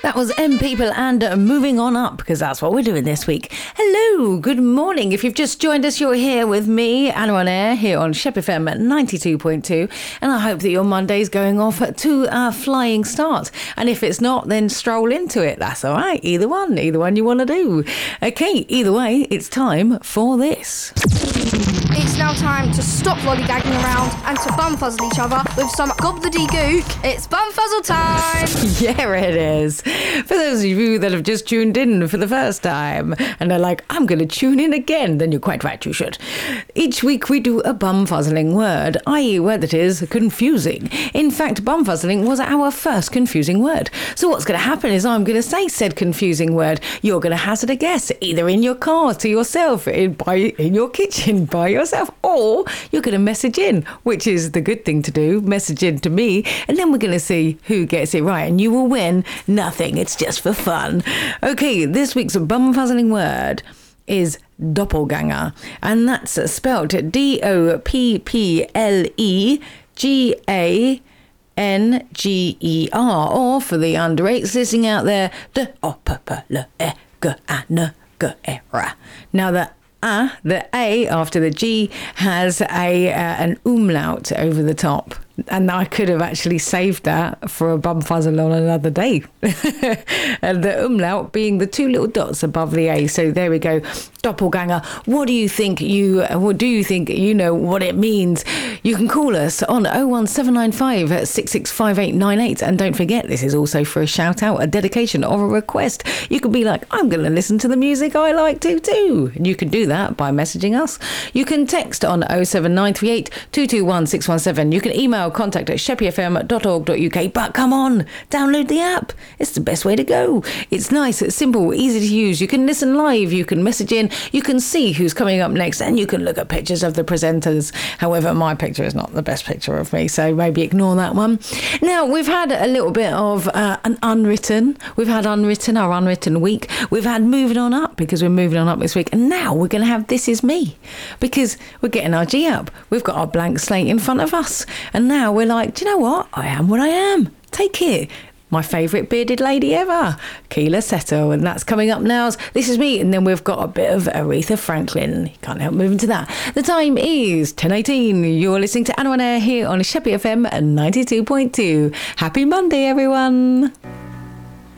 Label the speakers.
Speaker 1: That was M People and Moving On Up, because that's what we're doing this week. Hello, good morning. If you've just joined us, you're here with me, Anna on Air, here on Shep FM at 92.2. And I hope that your Monday's going off to a flying start. And if it's not, then stroll into it. That's all right. Either one you want to do. Okay, either way, it's time for this.
Speaker 2: It's now time to stop lollygagging around and to bumfuzzle each other with some gobbledygook. It's bumfuzzle time!
Speaker 1: Yeah, it is. For those of you that have just tuned in for the first time and are like, I'm going to tune in again, then you're quite right, you should. Each week we do a bumfuzzling word, i.e. a word that is confusing. In fact, bumfuzzling was our first confusing word. So what's going to happen is I'm going to say said confusing word. You're going to hazard a guess, either in your car to yourself, in your kitchen by yourself, or you're going to message in, which is the good thing to do, message in to me, and then we're going to see who gets it right, and you will win nothing. It's just for fun. Okay, this week's bumfuzzling word is doppelganger, and that's spelled Doppelganger, or for the under eights listening out there, now the A after the G has an umlaut over the top. And I could have actually saved that for a bumfuzzle on another day. And the umlaut being the two little dots above the A. So there we go. Doppelganger. What do you think you know what it means? You can call us on 01795 665898. And don't forget, this is also for a shout out, a dedication or a request. You could be like, I'm going to listen to the music I like to too. And you can do that by messaging us. You can text on 07938 221 617. You can email contact@sheppyfm.org.uk. But come on, download the app. It's the best way to go. It's nice, it's simple, easy to use. You can listen live, you can message in, you can see who's coming up next, and you can look at pictures of the presenters. However, my picture is not the best picture of me, so maybe ignore that one. Now, we've had a little bit of an unwritten. We've had our unwritten week. We've had moving on up, because we're moving on up this week. And now we're going to have This Is Me, because we're getting our G up. We've got our blank slate in front of us. And now we're like, do you know what? I am what I am. Take it. My favourite bearded lady ever, Keela Settle. And that's coming up now. This Is Me. And then we've got a bit of Aretha Franklin. Can't help moving to that. The time is 10:18. You're listening to Anna on Air here on Sheppy FM at 92.2. Happy Monday, everyone.